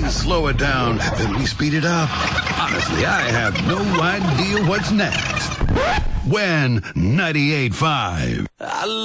slow it down, then we speed it up. Honestly, I have no idea what's next. When 98.5.